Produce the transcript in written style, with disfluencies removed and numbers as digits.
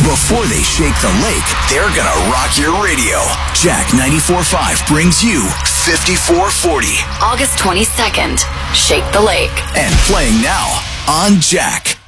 Before they shake the lake, they're gonna rock your radio. Jack 94.5 brings you 5440. August 22nd, Shake the Lake. And playing now on Jack.